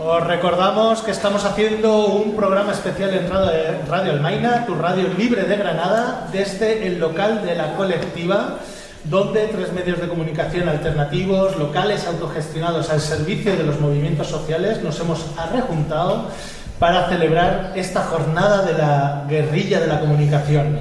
Os recordamos que estamos haciendo un programa especial en Radio Almaina, tu radio libre de Granada, desde el local de la colectiva, donde 3 medios de comunicación alternativos, locales autogestionados al servicio de los movimientos sociales, nos hemos arrejuntado para celebrar esta jornada de la guerrilla de la comunicación.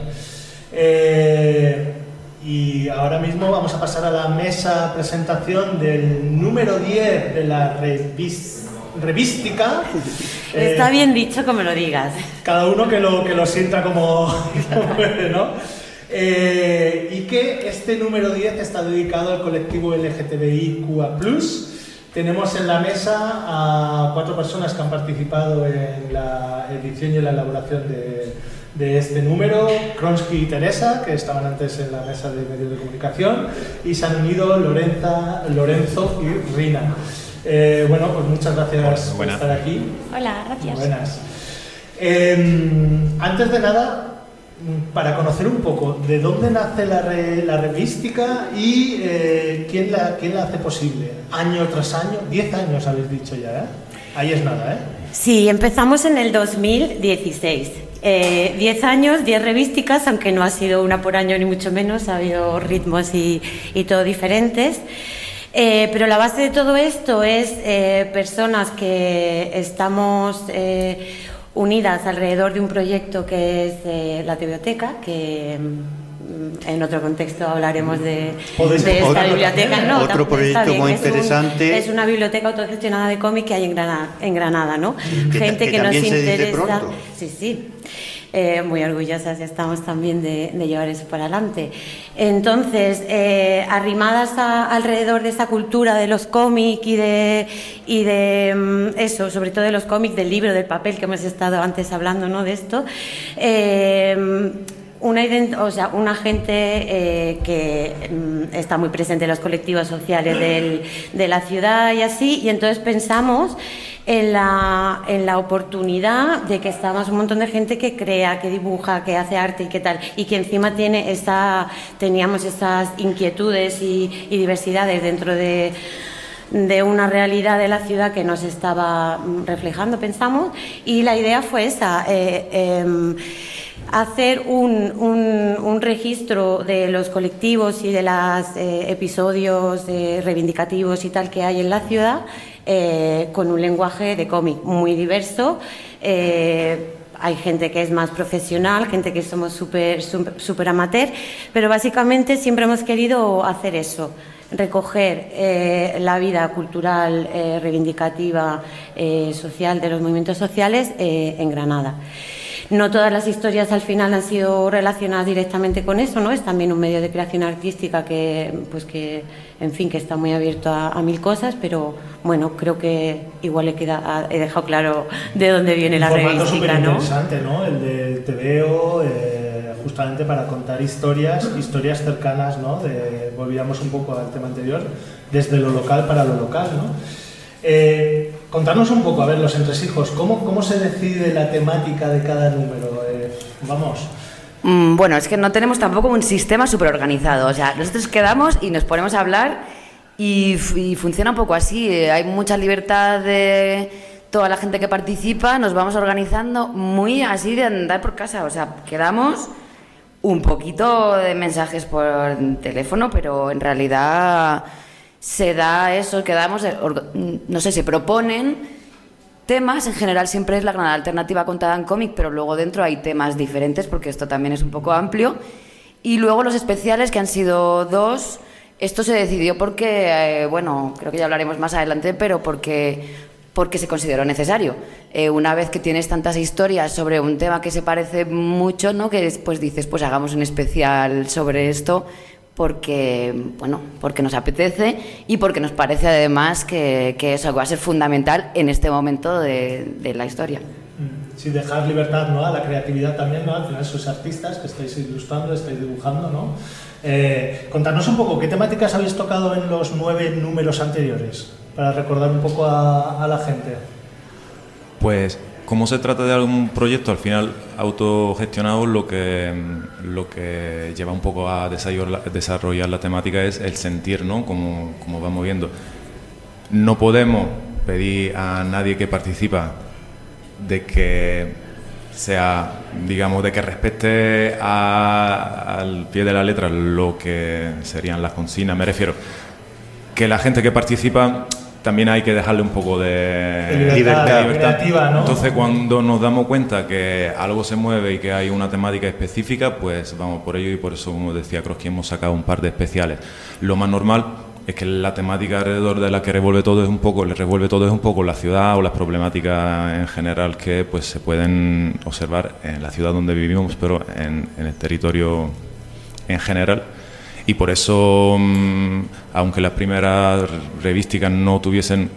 Y ahora mismo vamos a pasar a la mesa presentación del número 10 de la revística. Está bien dicho que me lo digas. Cada uno que lo sienta como puede, ¿no? Y que este número 10 está dedicado al colectivo LGTBIQA+. Tenemos en la mesa a 4 personas que han participado en la edición y en la elaboración de este número: Kronsky y Teresa, que estaban antes en la mesa de medios de comunicación, y se han unido Lorenzo y Rina. Bueno, pues muchas gracias por estar aquí. Hola, gracias. Buenas. Antes de nada, para conocer un poco de dónde nace la revística y quién la hace posible, año tras año. 10 años habéis dicho ya, ¿eh? Ahí es nada, ¿eh? Sí, empezamos en el 2016. 10 años, 10 revísticas, aunque no ha sido una por año ni mucho menos, ha habido ritmos y todo diferentes. Pero la base de todo esto es personas que estamos unidas alrededor de un proyecto que es la Biblioteca, que en otro contexto hablaremos de esta biblioteca. No, otro proyecto muy interesante. Es una biblioteca autogestionada de cómic que hay en Granada, ¿no? Gente que nos interesa. Sí. Muy orgullosas estamos también de llevar eso para adelante. Entonces, arrimadas alrededor de esa cultura de los cómics y de eso, sobre todo de los cómics, del libro, del papel, que hemos estado antes hablando, ¿no?, de esto. Una gente que está muy presente en los colectivos sociales de la ciudad y así, y entonces pensamos en la oportunidad de que estamos un montón de gente que crea, que dibuja, que hace arte y qué tal, y que encima teníamos esas inquietudes y diversidades dentro de una realidad de la ciudad que nos estaba reflejando, pensamos, y la idea fue esa, hacer un registro de los colectivos y de los episodios reivindicativos y tal que hay en la ciudad, con un lenguaje de cómic muy diverso. Hay gente que es más profesional, gente que somos súper amateur, pero básicamente siempre hemos querido hacer eso, recoger la vida cultural, reivindicativa, social de los movimientos sociales en Granada. No todas las historias al final han sido relacionadas directamente con eso, ¿no? Es también un medio de creación artística que está muy abierto a mil cosas, pero bueno, creo que igual he dejado claro de dónde viene la revística, ¿no? Interesante, ¿no? El del TVO, justamente para contar historias cercanas, ¿no? Volvíamos un poco al tema anterior, desde lo local para lo local, ¿no? Contarnos un poco, a ver, los entresijos, ¿cómo se decide la temática de cada número? Vamos. Bueno, es que no tenemos tampoco un sistema súper organizado. O sea, nosotros quedamos y nos ponemos a hablar y funciona un poco así. Hay mucha libertad de toda la gente que participa, nos vamos organizando muy así de andar por casa. O sea, quedamos un poquito de mensajes por teléfono, pero en realidad se da eso, quedamos, no sé, se proponen temas. En general siempre es la Granada Alternativa contada en cómic, pero luego dentro hay temas diferentes porque esto también es un poco amplio. Y luego los especiales, que han sido 2, esto se decidió porque, creo que ya hablaremos más adelante, pero porque se consideró necesario. Una vez que tienes tantas historias sobre un tema que se parece mucho, ¿no?, que después dices, pues hagamos un especial sobre esto, porque nos apetece y porque nos parece además que eso va a ser fundamental en este momento de la historia. Sí, dejar libertad, ¿no?, a la creatividad también, ¿no? Al final sois artistas que estáis ilustrando, estáis dibujando, ¿no? Contadnos un poco, ¿qué temáticas habéis tocado en los 9 números anteriores? Para recordar un poco a la gente. Pues, como se trata de algún proyecto al final autogestionado, lo que lleva un poco a desarrollar la temática es el sentir, ¿no?, como vamos viendo. No podemos pedí a nadie que participa de que sea, digamos, de que respete al pie de la letra lo que serían las consignas. Me refiero que la gente que participa también hay que dejarle un poco de libertad creativa, ¿no? Entonces, cuando nos damos cuenta que algo se mueve y que hay una temática específica, pues vamos por ello, y por eso, como decía Kroski, hemos sacado un par de especiales. Lo más normal es que la temática alrededor de la que le revuelve todo es un poco la ciudad o las problemáticas en general que pues se pueden observar en la ciudad donde vivimos, pero en el territorio en general. Y por eso, aunque las primeras revísticas no tuviesen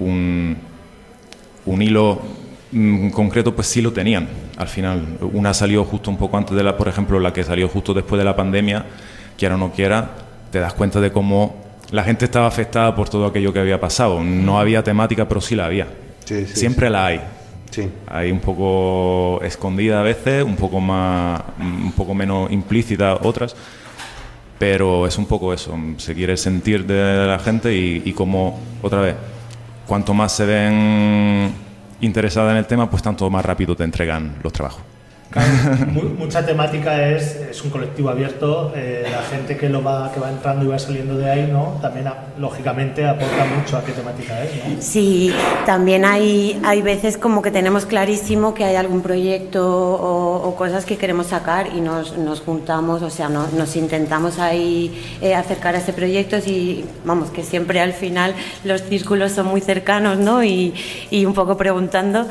un hilo concreto, pues sí lo tenían al final. Una salió justo un poco antes por ejemplo, la que salió justo después de la pandemia, quiera o no quiera, te das cuenta de cómo la gente estaba afectada por todo aquello que había pasado. No había temática, pero sí la había. Sí, siempre la hay. Sí. Hay un poco escondida a veces, un poco menos implícita otras. Pero es un poco eso, se quiere sentir de la gente y como, otra vez, cuanto más se ven interesadas en el tema, pues tanto más rápido te entregan los trabajos. Claro, mucha temática es un colectivo abierto, la gente que va entrando y va saliendo de ahí, ¿no? También lógicamente aporta mucho a qué temática es, ¿no? Sí, también hay veces como que tenemos clarísimo que hay algún proyecto o cosas que queremos sacar y nos juntamos, o sea, nos intentamos ahí acercar a ese proyecto y vamos, que siempre al final los círculos son muy cercanos, ¿no? Y un poco preguntando,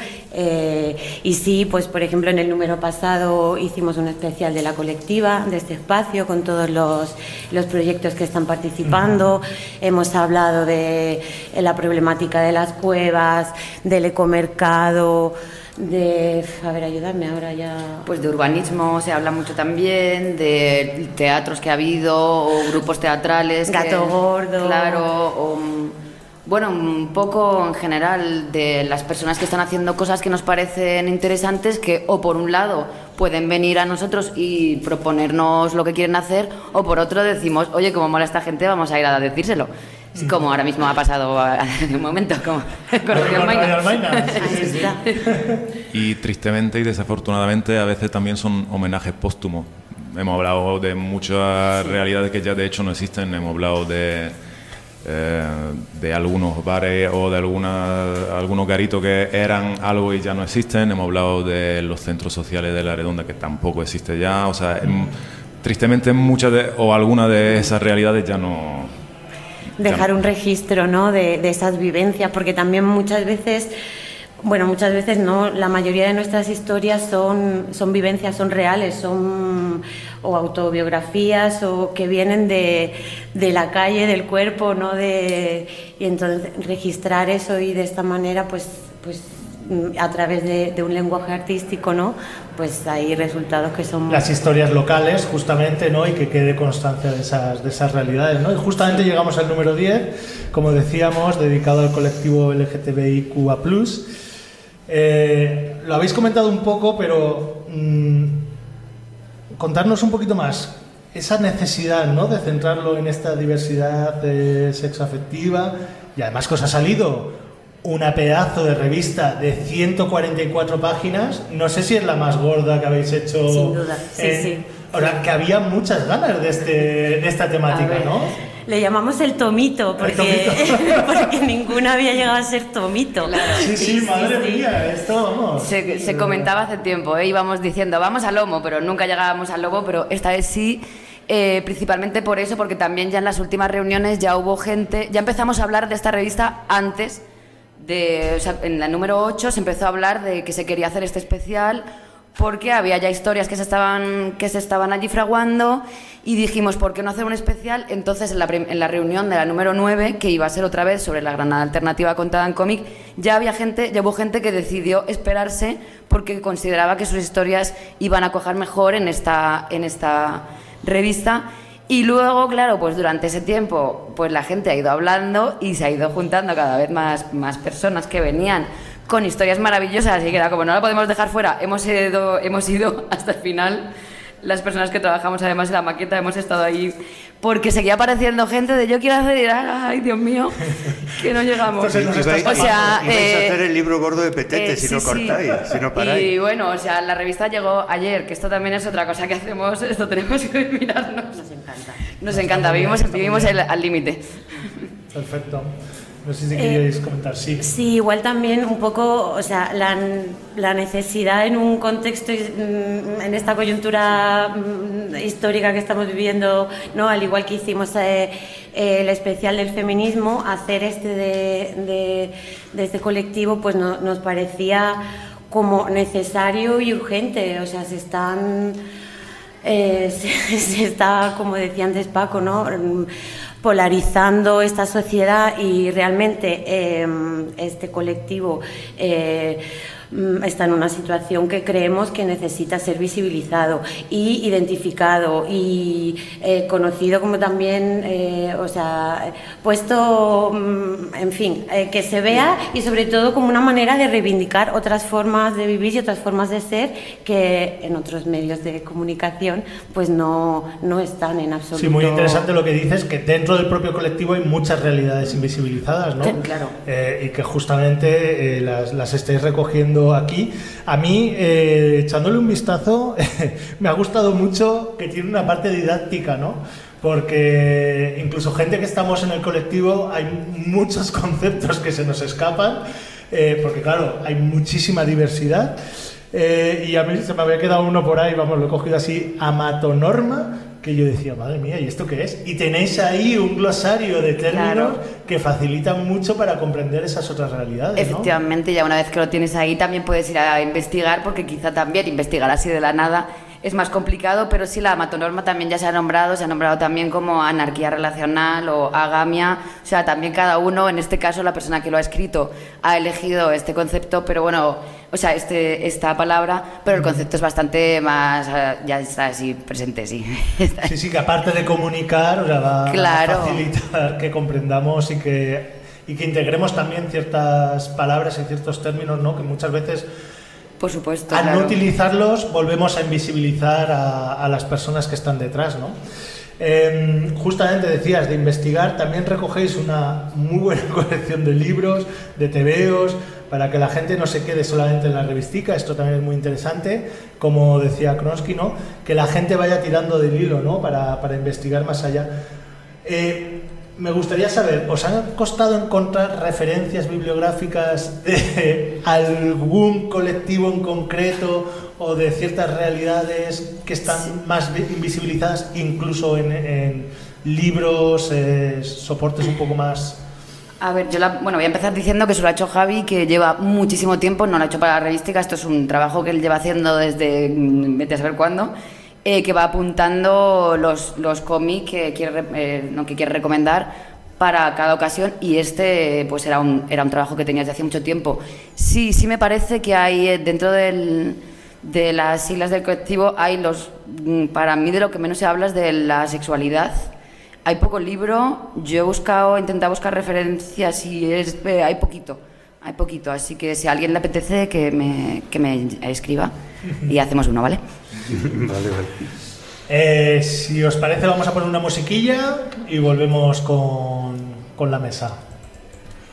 y sí, pues por ejemplo en el número pasado hicimos un especial de la colectiva, de este espacio, con todos los proyectos que están participando. Hemos hablado de la problemática de las cuevas, del ecomercado, ayudarme ahora ya. Pues de urbanismo se habla mucho también, de teatros que ha habido, o grupos teatrales. Gato Gordo. Claro, o bueno, un poco en general de las personas que están haciendo cosas que nos parecen interesantes, que o por un lado pueden venir a nosotros y proponernos lo que quieren hacer, o por otro decimos, oye, como mola esta gente, vamos a ir a decírselo. Sí, como ahora mismo ha pasado hace un momento, como con Radio Almaina. Sí. Y tristemente y desafortunadamente a veces también son homenajes póstumos. Hemos hablado de muchas realidades que ya de hecho no existen. Hemos hablado de algunos bares o de algunos garitos que eran algo y ya no existen. Hemos hablado de los centros sociales de La Redonda, que tampoco existe ya. O sea, tristemente algunas de esas realidades ya no. Dejar un registro, ¿no? de esas vivencias, porque también muchas veces no, la mayoría de nuestras historias son vivencias, son reales, son o autobiografías o que vienen de la calle, del cuerpo, ¿no? Y entonces registrar eso y de esta manera, pues a través de un lenguaje artístico, ¿no? Pues hay resultados que son las historias locales, justamente, ¿no? Y que quede constancia de esas realidades, ¿no? Y justamente llegamos al número 10, como decíamos, dedicado al colectivo LGTBIQA+. Lo habéis comentado un poco, pero contarnos un poquito más esa necesidad, ¿no? De centrarlo en esta diversidad sexoafectiva, y además que os ha salido una pedazo de revista de 144 páginas, no sé si es la más gorda que habéis hecho. Sin duda, sí. Ahora, que había muchas ganas de esta temática, ¿no? Le llamamos el tomito, porque ninguna había llegado a ser tomito. Claro. Sí, madre mía, esto vamos. Se comentaba hace tiempo, íbamos diciendo, vamos al lomo, pero nunca llegábamos al lomo, pero esta vez sí. Principalmente por eso, porque también ya en las últimas reuniones ya hubo gente, ya empezamos a hablar de esta revista antes. O sea, en la número 8 se empezó a hablar de que se quería hacer este especial porque había ya historias que se estaban allí fraguando y dijimos, ¿por qué no hacer un especial? Entonces en la reunión de la número 9, que iba a ser otra vez sobre la Granada alternativa contada en cómic, ya hubo gente que decidió esperarse porque consideraba que sus historias iban a cuajar mejor en esta revista. Y luego, claro, pues durante ese tiempo pues la gente ha ido hablando y se ha ido juntando cada vez más personas que venían con historias maravillosas, y que era como no la podemos dejar fuera, hemos ido hasta el final. Las personas que trabajamos además en la maqueta hemos estado ahí porque seguía apareciendo gente de yo quiero hacer, ay Dios mío, que no llegamos. Entonces vais a hacer el libro gordo de Petete si no cortáis, si no paráis. Y bueno, o sea, la revista llegó ayer, que esto también es otra cosa que hacemos, esto tenemos que mirarnos. Nos encanta, vivimos al límite. Perfecto. No sé si queríais comentar, sí. Sí, igual también un poco, o sea, la necesidad en un contexto, en esta coyuntura histórica que estamos viviendo, ¿no? Al igual que hicimos el especial del feminismo, hacer de este colectivo, pues nos parecía como necesario y urgente, o sea, se está, como decía antes Paco, ¿no? Polarizando esta sociedad y realmente este colectivo está en una situación que creemos que necesita ser visibilizado y identificado y conocido como también, o sea, puesto, en fin, que se vea y sobre todo como una manera de reivindicar otras formas de vivir y otras formas de ser que en otros medios de comunicación pues no están en absoluto. Sí, muy interesante lo que dices, que dentro del propio colectivo hay muchas realidades invisibilizadas, ¿no? Claro. Y que justamente las estáis recogiendo aquí. A mí, echándole un vistazo, me ha gustado mucho que tiene una parte didáctica, ¿no? Porque incluso gente que estamos en el colectivo hay muchos conceptos que se nos escapan, porque claro, hay muchísima diversidad. Y a mí se me había quedado uno por ahí, vamos, lo he cogido así, amatonorma, que yo decía, madre mía, ¿y esto qué es? Y tenéis ahí un glosario de términos que facilitan mucho para comprender esas otras realidades, ¿no? Efectivamente, ya una vez que lo tienes ahí también puedes ir a investigar, porque quizá también investigar así de la nada es más complicado, pero sí la amatonorma también ya se ha nombrado también como anarquía relacional o agamia, o sea, también cada uno, en este caso la persona que lo ha escrito ha elegido este concepto, pero bueno, o sea, esta palabra, pero el concepto es bastante más, ya está así presente, sí. Sí, que aparte de comunicar, o sea, va a facilitar que comprendamos y que integremos también ciertas palabras y ciertos términos, ¿no? Que muchas veces, por supuesto, al no utilizarlos, volvemos a invisibilizar a las personas que están detrás, ¿no? Justamente decías de investigar, también recogéis una muy buena colección de libros, de tebeos, para que la gente no se quede solamente en la revistica. Esto también es muy interesante, como decía Kronsky, ¿no? Que la gente vaya tirando del hilo, ¿no? Para investigar más allá. Me gustaría saber, ¿os han costado encontrar referencias bibliográficas de algún colectivo en concreto o de ciertas realidades que están más invisibilizadas, incluso en libros, soportes un poco más? A ver, voy a empezar diciendo que eso lo ha hecho Javi, que lleva muchísimo tiempo, no lo ha hecho para la revística, esto es un trabajo que él lleva haciendo desde vete a saber cuándo, que va apuntando los cómics que quiere recomendar para cada ocasión, y pues era un trabajo que tenía desde hace mucho tiempo. Sí me parece que hay dentro de las siglas del colectivo, para mí de lo que menos se habla es de la sexualidad. Hay poco libro, yo he intentado buscar referencias y hay poquito, así que si a alguien le apetece que me escriba y hacemos uno, ¿vale? Vale. Si os parece, vamos a poner una musiquilla y volvemos con la mesa.